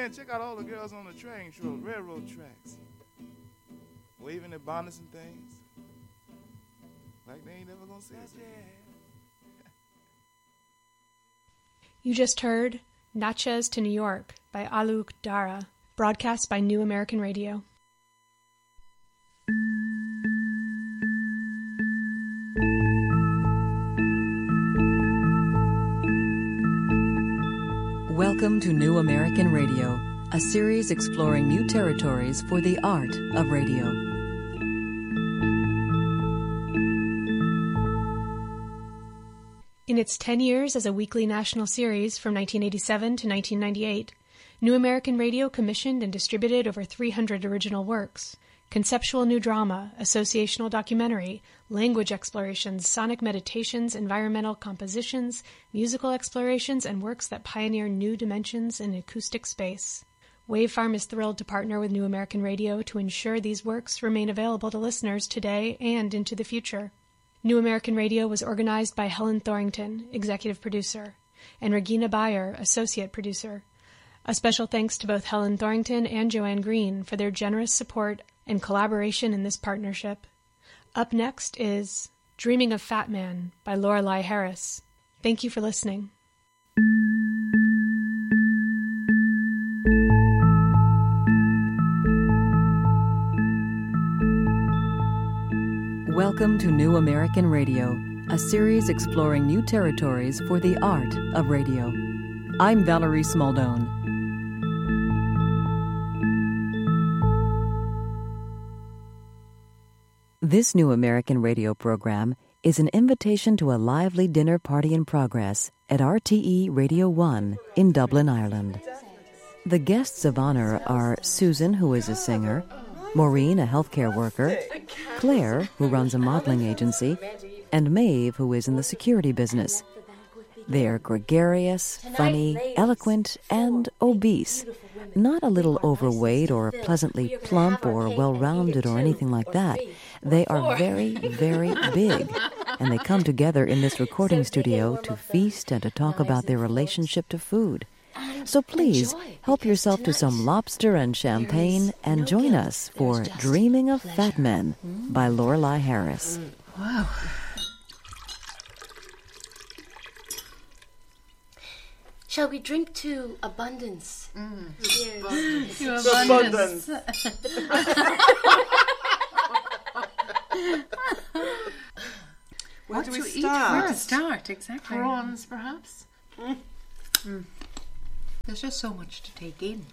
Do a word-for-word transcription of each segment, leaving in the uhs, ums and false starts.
man, check out all the girls on the train, trails, railroad tracks, waving their bonnets and things, like they ain't ever gonna see us. You just heard Natchez to New York by Alok Dara, broadcast by New American Radio. Welcome to New American Radio, a series exploring new territories for the art of radio. In its ten years as a weekly national series from nineteen eighty-seven to nineteen ninety-eight, New American Radio commissioned and distributed over three hundred original works. Conceptual new drama, associational documentary, language explorations, sonic meditations, environmental compositions, musical explorations, and works that pioneer new dimensions in acoustic space. Wavefarm is thrilled to partner with New American Radio to ensure these works remain available to listeners today and into the future. New American Radio was organized by Helen Thorington, executive producer, and Regina Bayer, associate producer. A special thanks to both Helen Thorington and Joanne Green for their generous support and collaboration in this partnership. Up next is Dreaming of Fat Man by Lorelei Harris. Thank you for listening. Welcome to New American Radio, a series exploring new territories for the art of radio. I'm Valerie Smaldone. This New American Radio program is an invitation to a lively dinner party in progress at R T E Radio one in Dublin, Ireland. The guests of honor are Susan, who is a singer, Maureen, a healthcare worker, Claire, who runs a modeling agency, and Maeve, who is in the security business. They are gregarious, funny, eloquent, and obese. Not a little overweight or pleasantly plump or well-rounded or anything like that. They are very, very big, and they come together in this recording studio to feast and to talk about their relationship to food. So please, help yourself to some lobster and champagne and join us for Dreaming of Fat Men by Lorelei Harris. Wow. Shall we drink to abundance? Mm. Cheers. To abundance. Where What do we to eat start? Where to start, exactly. Prawns, perhaps? Mm. Mm. There's just so much to take in.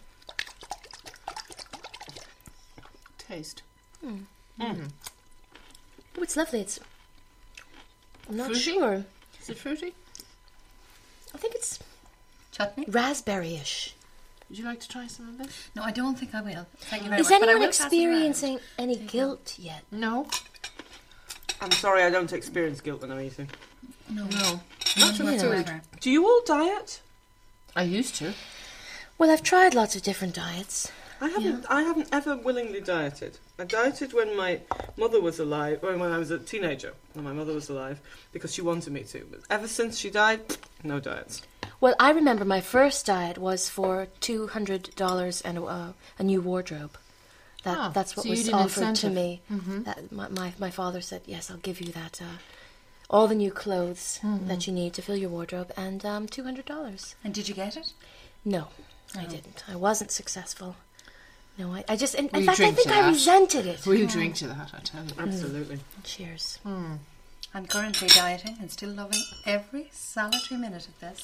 Taste. Mm. Mm. Oh, it's lovely. It's. I'm not Fruity? sure. Is it fruity? I think it's Chutney? raspberry-ish. Would you like to try some of this? No, I don't think I will. Thank you very Is much. but I anyone will pass it experiencing any guilt yet? No. I'm sorry, I don't experience guilt when I'm eating. around. No. No. Not Yeah. whatsoever. Do you all diet? I used to. Well, I've tried lots of different diets. I haven't. I haven't ever willingly dieted. I dieted when my mother was alive, or when I was a teenager, when my mother was alive, because she wanted me to. But ever since she died, no diets. Well, I remember my first diet was for two hundred dollars and uh, a new wardrobe. That Ah, that's what so you was did an offered to incentive. me. Mhm. That my, my my father said, "Yes, I'll give you that. Uh, all the new clothes Mhm. that you need to fill your wardrobe, and um, two hundred dollars." And did you get it? No, I Oh. didn't. I wasn't successful. No, I, I just. In, in We fact, I drink think to I that. resented it. We'll drink to that, I tell you. Absolutely. Cheers. Mm. I'm currently dieting and still loving every solitary minute of this.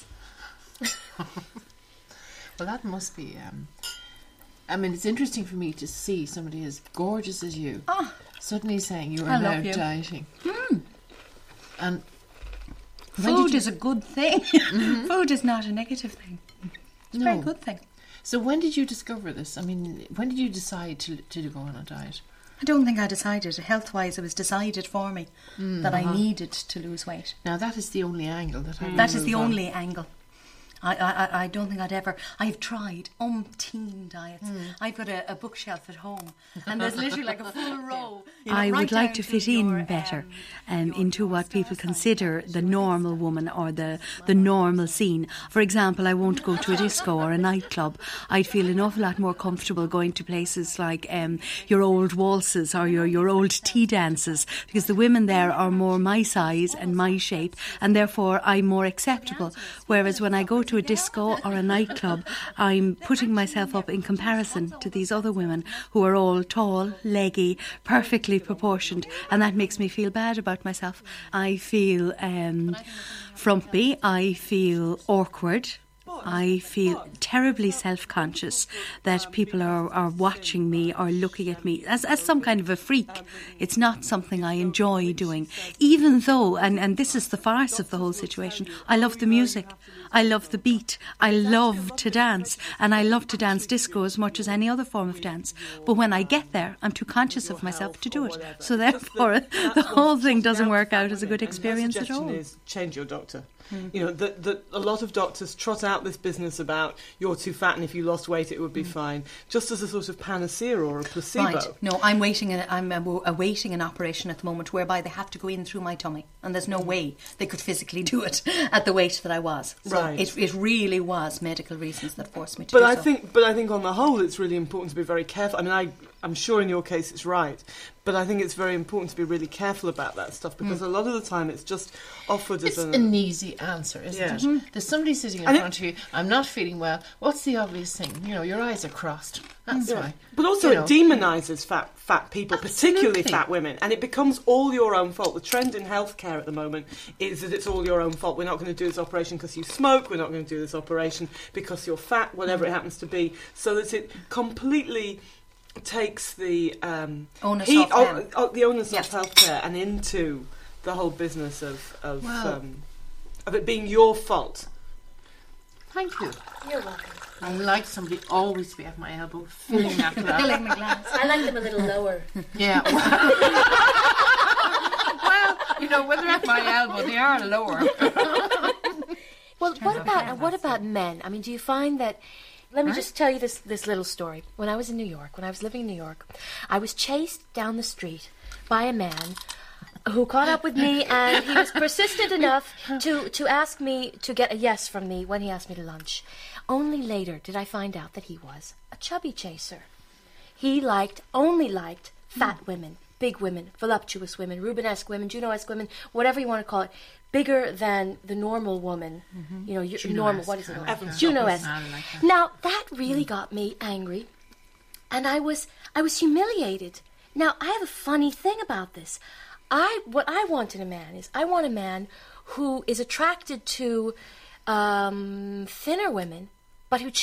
Well, that must be... Um, I mean, it's interesting for me to see somebody as gorgeous as you Ah, suddenly saying you are I now love you. dieting. Hmm. And when Food did you- is a good thing. Food is not a negative thing. It's a very No. good thing. So when did you discover this? I mean, when did you decide to to go on a diet? I don't think I decided. Health-wise, it was decided for me that I needed to lose weight. Now that is the only angle that I That is move the on. only angle. I, I, I don't think I'd ever... I've tried umpteen diets. Mm. I've got a, a bookshelf at home, and there's literally like a full row. You know, I right would like down to to fit your, in better um, um, your- into your what people star consider sign. the normal woman or the, the normal scene. For example, I won't go to a disco or a nightclub. I'd feel an awful lot more comfortable going to places like um, your old waltzes or your, your old tea dances, because the women there are more my size and my shape, and therefore I'm more acceptable. Whereas when I go to a disco or a nightclub, I'm putting myself up in comparison to these other women who are all tall, leggy, perfectly proportioned, and that makes me feel bad about myself. I feel um, frumpy, I feel awkward, I feel terribly self-conscious that people are, are watching me or looking at me as, as some kind of a freak. It's not something I enjoy doing, even though, and, and this is the farce of the whole situation, I love the music, I love the beat, I love to dance, and I love to dance disco as much as any other form of dance. But when I get there, I'm too conscious of myself to do it. So therefore, the whole thing doesn't work out as a good experience at all. My suggestion is change your doctor. Mm. You know, that that a lot of doctors trot out this business about you're too fat and if you lost weight it would be mm. fine, just as a sort of panacea or a placebo. Right. No, I'm waiting. An, I'm awaiting an operation at the moment whereby they have to go in through my tummy, and there's no way they could physically do it at the weight that I was. So right. It, it really was medical reasons that forced me to. But do I so. think, but I think on the whole, it's really important to be very careful. I mean, I. I'm sure in your case it's right, but I think it's very important to be really careful about that stuff because mm. a lot of the time it's just offered it's as an, an easy answer, isn't yeah. it? Mm. There's somebody sitting in and front it, of you, I'm not feeling well, what's the obvious thing? You know, your eyes are crossed. That's yeah. why. But also you it know. demonises fat fat people, Absolutely. particularly fat women, and it becomes all your own fault. The trend in healthcare at the moment is that it's all your own fault. We're not going to do this operation because you smoke, we're not going to do this operation because you're fat, whatever mm. it happens to be, so that it completely takes the um, onus he, of oh, oh, the onus yes. of healthcare and into the whole business of of, wow. um, of it being your fault. Thank you. You're welcome. I like somebody always to be at my elbow, filling that glass. Filling the glass. I like them a little lower. Yeah. Well, you know, when they're at my elbow, they are lower. Well, what about what about men? I mean, do you find that? Let me right. just tell you this this little story. When I was in New York, when I was living in New York, I was chased down the street by a man who caught up with me, and he was persistent enough to, to ask me to get a yes from me when he asked me to lunch. Only later did I find out that he was a chubby chaser. He liked, only liked fat mm. women, big women, voluptuous women, Rubenesque women, Juno-esque women, whatever you want to call it, bigger than the normal woman. Mm-hmm. You know, your normal, what is it? Like Juno-esque. Like now, that really mm. got me angry, and I was I was humiliated. Now, I have a funny thing about this. I what I want in a man is I want a man who is attracted to um, thinner women, but who